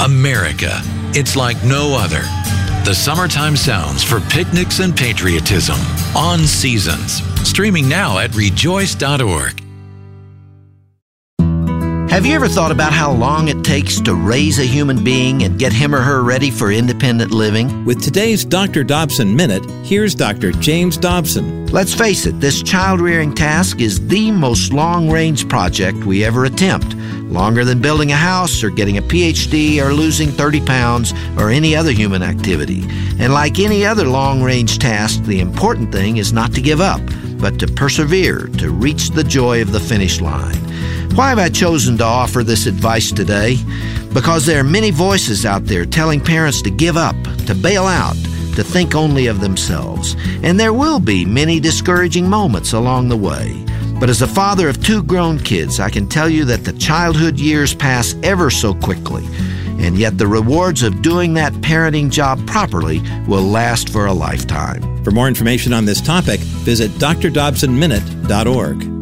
America. It's like no other. The summertime sounds for picnics and patriotism on Seasons. Streaming now at rejoice.org. Have you ever thought about how long it takes to raise a human being and get him or her ready for independent living? With today's Dr. Dobson Minute, here's Dr. James Dobson. Let's face it, this child-rearing task is the most long-range project we ever attempt. Longer than building a house or getting a PhD or losing 30 pounds or any other human activity. And like any other long-range task, the important thing is not to give up, but to persevere, to reach the joy of the finish line. Why have I chosen to offer this advice today? Because there are many voices out there telling parents to give up, to bail out, to think only of themselves. And there will be many discouraging moments along the way. But as a father of 2 grown kids, I can tell you that the childhood years pass ever so quickly. And yet the rewards of doing that parenting job properly will last for a lifetime. For more information on this topic, visit drdobsonminute.org.